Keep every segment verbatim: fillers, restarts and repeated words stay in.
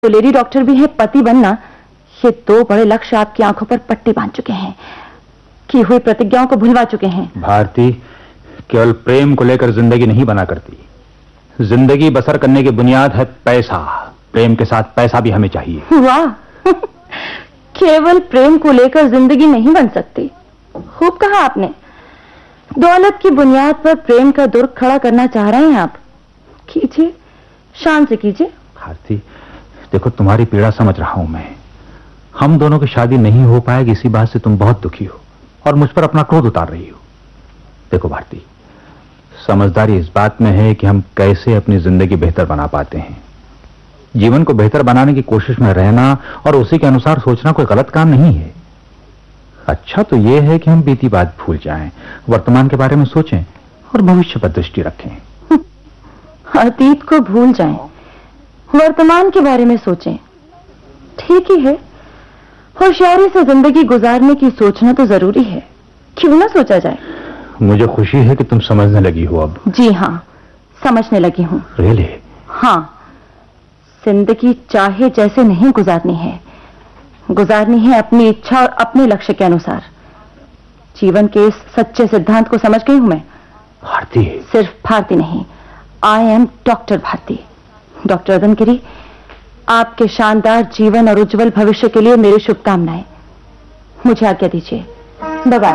तो lady doctor भी है, पति बनना, ये दो बड़े लक्ष्य आपकी आंखों पर पट्टी बांध चुके हैं, की हुई प्रतिज्ञाओं को भुलवा चुके हैं। भारती केवल प्रेम को लेकर जिंदगी नहीं बना करती, जिंदगी बसर करने की बुनियाद है पैसा। प्रेम के साथ पैसा भी हमें चाहिए। वाह केवल प्रेम को लेकर जिंदगी नहीं बन सकती, खूब कहा आपने। दौलत की बुनियाद पर प्रेम का दुर्ग खड़ा करना चाह रहे हैं आप। कीजिए, शान से कीजिए। भारती देखो, तुम्हारी पीड़ा समझ रहा हूं मैं। हम दोनों की शादी नहीं हो पाएगी, इसी बात से तुम बहुत दुखी हो और मुझ पर अपना क्रोध उतार रही हो। देखो भारती, समझदारी इस बात में है कि हम कैसे अपनी जिंदगी बेहतर बना पाते हैं। जीवन को बेहतर बनाने की कोशिश में रहना और उसी के अनुसार सोचना कोई गलत काम नहीं है। अच्छा तो यह है कि हम बीती बात भूल जाएं, वर्तमान के बारे में सोचें और भविष्य पर दृष्टि रखें। अतीत को भूल जाएं, वर्तमान के बारे में सोचें, ठीक ही है। होशियारी से जिंदगी गुजारने की सोचना तो जरूरी है, क्यों ना सोचा जाए। मुझे खुशी है कि तुम समझने लगी हो अब। जी हाँ, समझने लगी हूँ। रियली? हाँ, जिंदगी चाहे जैसे नहीं गुजारनी है, गुजारनी है अपनी इच्छा और अपने लक्ष्य के अनुसार। जीवन के इस सच्चे सिद्धांत को समझ गई हूं मैं। भारती? सिर्फ भारती नहीं, I am doctor Bharti. Doctor अदनगिरी, आपके शानदार जीवन और उज्जवल भविष्य के लिए मेरी शुभकामनाएं। मुझे आज्ञा दीजिए। Bye bye.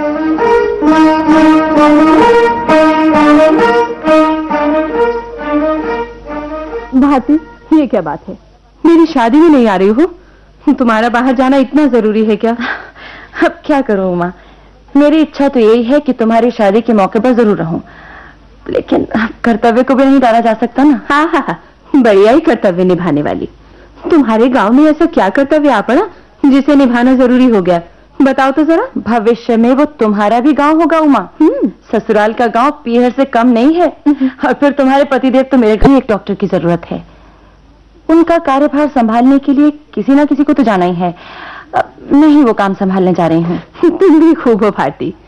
भारती, ये क्या बात है? मेरी शादी में नहीं आ रही हो? तुम्हारा बाहर जाना इतना जरूरी है क्या? अब क्या करूं उमा, मेरी इच्छा तो यही है कि तुम्हारी शादी के मौके पर जरूर रहूं, लेकिन कर्तव्य को भी नहीं टाला जा सकता ना। हाँ हाँ हाँ, बढ़िया ही कर्तव्य निभाने वाली। तुम्हारे गांव में ऐसा क्या कर्तव्य आ पड़ा जिसे निभाना जरूरी हो गया? बताओ तो जरा। भविष्य में वो तुम्हारा भी गांव होगा उमा। ससुराल का गांव पीहर से कम नहीं है। और फिर तुम्हारे पतिदेव तो मेरे घर एक डॉक्टर की जरूरत है। उनका कार्यभार संभालने के लिए किसी ना किसी को तो जाना ही है। नहीं, वो काम संभालने जा रही हूँ। तुम भी खूब हो भारती।